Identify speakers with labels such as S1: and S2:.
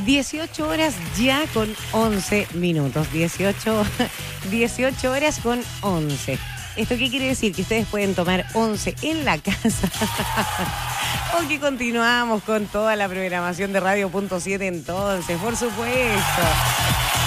S1: 18 horas ya con 11 minutos. 18 horas con 11. ¿Esto qué quiere decir? Que ustedes pueden tomar 11 en la casa. O que continuamos con toda la programación de Radio.7 entonces, por supuesto.